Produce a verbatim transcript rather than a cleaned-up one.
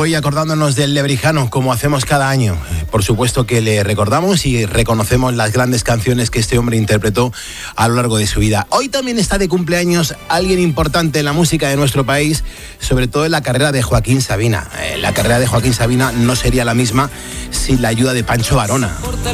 hoy acordándonos del Lebrijano, como hacemos cada año. Por supuesto que le recordamos y reconocemos las grandes canciones que este hombre interpretó a lo largo de su vida. Hoy también está de cumpleaños alguien importante en la música de nuestro país, sobre todo en la carrera de Joaquín Sabina. Eh, la carrera de Joaquín Sabina no sería la misma sin la ayuda de Pancho Varona.